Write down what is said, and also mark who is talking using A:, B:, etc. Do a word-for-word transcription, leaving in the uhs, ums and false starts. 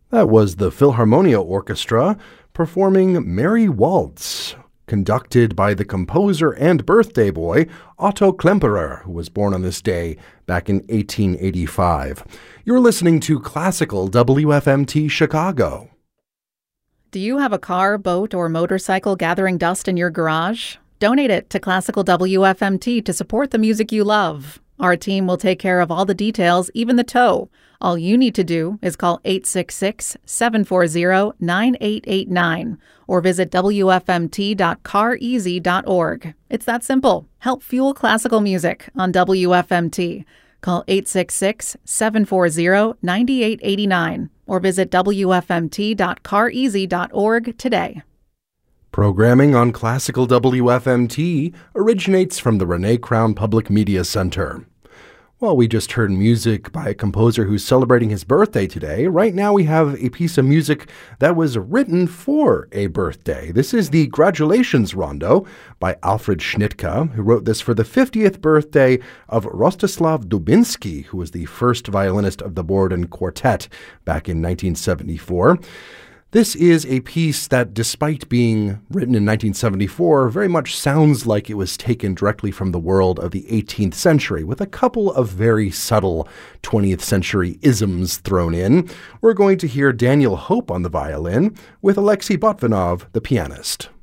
A: That was the Philharmonia Orchestra performing Merry Waltz, conducted by the composer and birthday boy Otto Klemperer, who was born on this day back in eighteen eighty-five. You're listening to Classical W F M T Chicago.
B: Do you have a car, boat, or motorcycle gathering dust in your garage? Donate it to Classical W F M T to support the music you love. Our team will take care of all the details, even the tow. All you need to do is call eight six six, seven four zero, nine eight eight nine or visit W F M T dot car easy dot org. It's that simple. Help fuel classical music on W F M T. Call eight six six, seven four zero, nine eight eight nine or visit W F M T dot car easy dot org today.
A: Programming on Classical W F M T originates from the Renee Crown Public Media Center. Well, we just heard music by a composer who's celebrating his birthday today. Right now we have a piece of music that was written for a birthday. This is the Gratulations Rondo by Alfred Schnittke, who wrote this for the fiftieth birthday of Rostislav Dubinsky, who was the first violinist of the Borden Quartet back in nineteen seventy-four. This is a piece that, despite being written in nineteen seventy-four, very much sounds like it was taken directly from the world of the eighteenth century, with a couple of very subtle twentieth century isms thrown in. We're going to hear Daniel Hope on the violin, with Alexei Botvinov, the pianist.